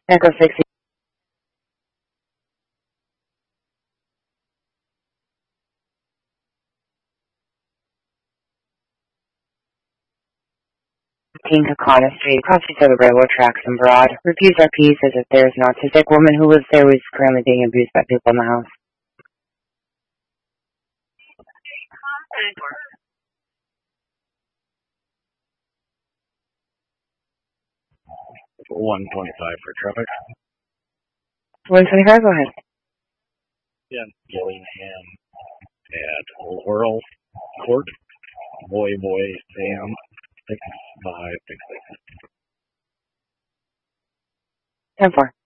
Echo 6, Kakana Street, across each of the railroad tracks in Broad. Reviews our piece as if there is an autistic woman who lives there who is currently being abused by people in the house. One 125 for traffic. 125, go ahead. Yeah, Gillingham at Laurel Court. Boy, Sam, 6566. 10-4.